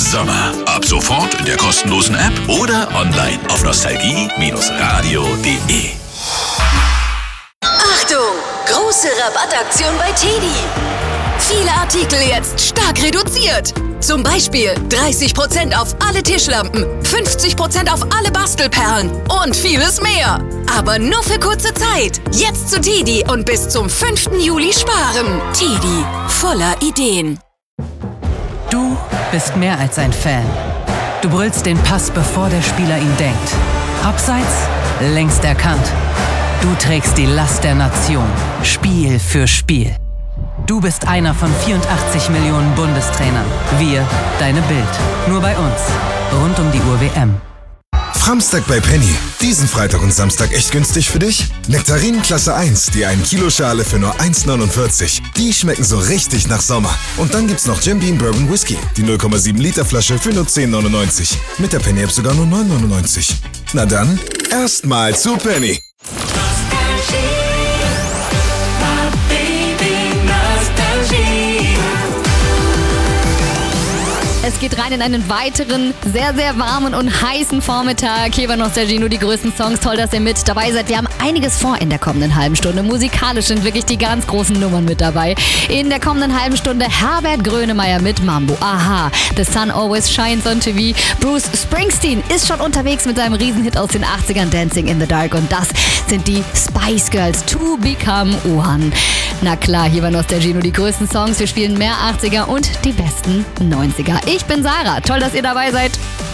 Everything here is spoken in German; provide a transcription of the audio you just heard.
Sommer. Ab sofort in der kostenlosen App oder online auf nostalgie-radio.de. Achtung! Große Rabattaktion bei TEDi. Viele Artikel jetzt stark reduziert. Zum Beispiel 30% auf alle Tischlampen, 50% auf alle Bastelperlen und vieles mehr. Aber nur für kurze Zeit. Jetzt zu TEDi und bis zum 5. Juli sparen. TEDi, voller Ideen. Du bist mehr als ein Fan. Du brüllst den Pass, bevor der Spieler ihn denkt. Abseits, längst erkannt. Du trägst die Last der Nation, Spiel für Spiel. Du bist einer von 84 Millionen Bundestrainern. Wir, deine Bild. Nur bei uns. Rund um die Uhr WM. Framstag bei Penny. Diesen Freitag und Samstag echt günstig für dich? Nektarinen Klasse 1, die 1 Kilo Schale für nur 1,49. Die schmecken so richtig nach Sommer. Und dann gibt's noch Jim Beam Bourbon Whisky. Die 0,7 Liter Flasche für nur 10,99. Mit der Penny App sogar nur 9,99. Na dann, erstmal zu Penny. Es geht rein in einen weiteren, sehr, sehr warmen und heißen Vormittag. Hier bei Nostalgie nur die größten Songs. Toll, dass ihr mit dabei seid. Wir haben einiges vor in der kommenden halben Stunde. Musikalisch sind wirklich die ganz großen Nummern mit dabei. In der kommenden halben Stunde Herbert Grönemeyer mit Mambo. Aha, The Sun Always Shines on TV. Bruce Springsteen ist schon unterwegs mit seinem Riesenhit aus den 80ern, Dancing in the Dark. Und das sind die Spice Girls, To Become One. Na klar, hier bei Nostalgie nur die größten Songs. Wir spielen mehr 80er und die besten 90er. Ich bin Sarah. Toll, dass ihr dabei seid.